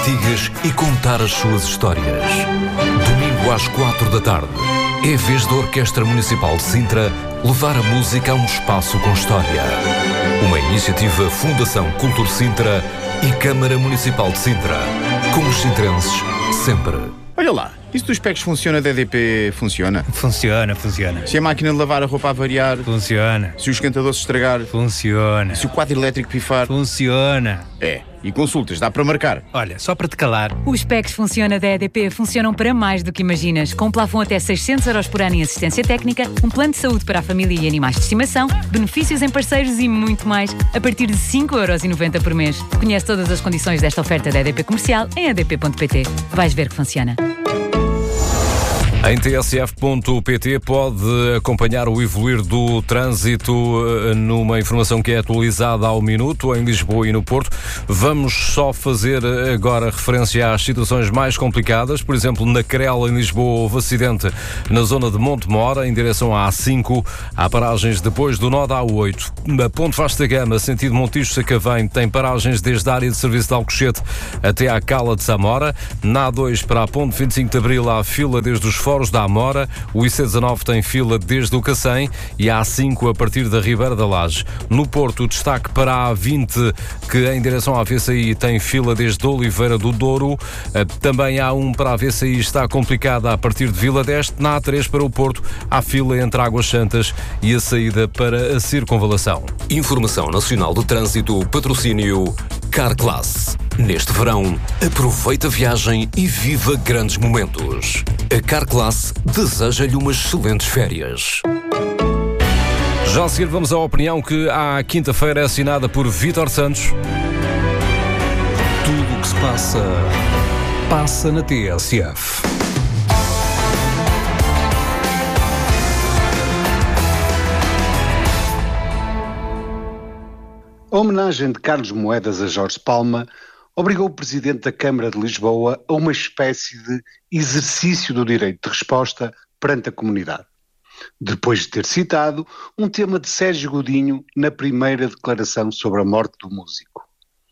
antigas e contar as suas histórias. Domingo às 4 da tarde. É vez da Orquestra Municipal de Sintra levar a música a um espaço com história. Uma iniciativa Fundação Cultura Sintra e Câmara Municipal de Sintra. Com os sintrenses, sempre. Olha lá, isso dos PECs funciona, da EDP funciona? Funciona. Se a máquina de lavar a roupa a variar? Funciona. Se o esquentador se estragar? Funciona. Se o quadro elétrico pifar? Funciona. E consultas, dá para marcar? Olha, só para te calar. Os PECs Funciona da EDP funcionam para mais do que imaginas. Com um plafond até 600 € por ano em assistência técnica, um plano de saúde para a família e animais de estimação, benefícios em parceiros e muito mais, a partir de 5,90€ por mês. Conhece todas as condições desta oferta da EDP Comercial em edp.pt. Vais ver que funciona. Em tsf.pt pode acompanhar o evoluir do trânsito numa informação que é atualizada ao minuto em Lisboa e no Porto. Vamos só fazer agora referência às situações mais complicadas. Por exemplo, na Crela, em Lisboa, houve acidente na zona de Montemora, em direção à A5. Há paragens depois do nó da A8. A Ponte Vasta Gama, sentido Montijo-Sacavém, tem paragens desde a área de serviço de Alcochete até à Cala de Samora. Na A2 para a Ponte 25 de Abril há fila desde os Foros da Amora, o IC19 tem fila desde o Cacém e a A5 a partir da Ribeira da Laje. No Porto, destaque para a A20, que em direção à VCI tem fila desde Oliveira do Douro. Também a A1 para a VCI está complicada a partir de Vila d'Este. Na A3 para o Porto, há fila entre Águas Santas e a saída para a Circunvalação. Informação Nacional do Trânsito, patrocínio Carclass. Neste verão, aproveita a viagem e viva grandes momentos. A Carclass deseja-lhe umas excelentes férias. Já a seguir vamos à opinião que à quinta-feira é assinada por Vítor Santos. Tudo o que se passa na TSF. A homenagem de Carlos Moedas a Jorge Palma obrigou o Presidente da Câmara de Lisboa a uma espécie de exercício do direito de resposta perante a comunidade, depois de ter citado um tema de Sérgio Godinho na primeira declaração sobre a morte do músico.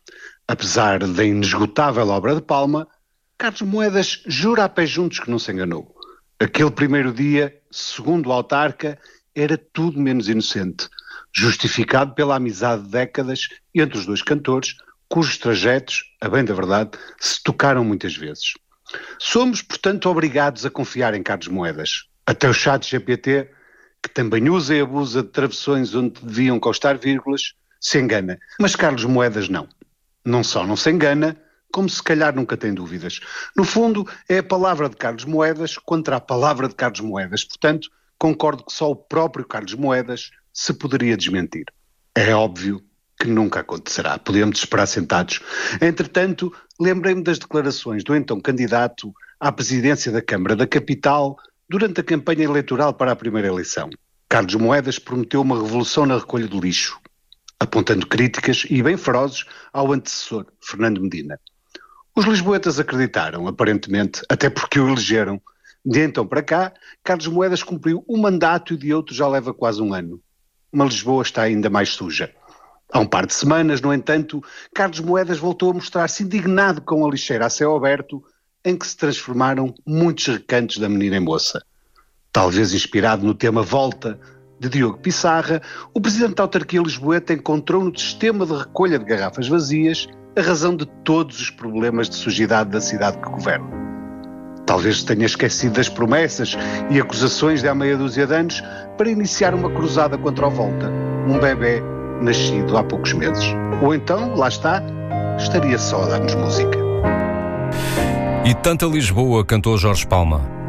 Apesar da inesgotável obra de Palma, Carlos Moedas jura a pé juntos que não se enganou. Aquele primeiro dia, segundo o autarca, era tudo menos inocente, justificado pela amizade de décadas entre os dois cantores, cujos trajetos, a bem da verdade, se tocaram muitas vezes. Somos, portanto, obrigados a confiar em Carlos Moedas. Até o ChatGPT, que também usa e abusa de travessões onde deviam constar vírgulas, se engana. Mas Carlos Moedas não. Não só não se engana, como se calhar nunca tem dúvidas. No fundo, é a palavra de Carlos Moedas contra a palavra de Carlos Moedas. Portanto, concordo que só o próprio Carlos Moedas se poderia desmentir. É óbvio que nunca acontecerá. Podemos esperar sentados. Entretanto, lembrei-me das declarações do então candidato à presidência da Câmara da Capital durante a campanha eleitoral para a primeira eleição. Carlos Moedas prometeu uma revolução na recolha do lixo, apontando críticas e bem ferozes ao antecessor, Fernando Medina. Os lisboetas acreditaram, aparentemente, até porque o elegeram. De então para cá, Carlos Moedas cumpriu um mandato e de outro já leva quase um ano. Mas Lisboa está ainda mais suja. Há um par de semanas, no entanto, Carlos Moedas voltou a mostrar-se indignado com a lixeira a céu aberto em que se transformaram muitos recantos da menina e moça. Talvez inspirado no tema Volta, de Diogo Pissarra, o presidente da autarquia lisboeta encontrou no sistema de recolha de garrafas vazias a razão de todos os problemas de sujidade da cidade que governa. Talvez se tenha esquecido das promessas e acusações de há meia dúzia de anos para iniciar uma cruzada contra o Volta, um bebê nascido há poucos meses. Ou então, lá está, estaria só a dar-nos música. E tanta Lisboa cantou Jorge Palma.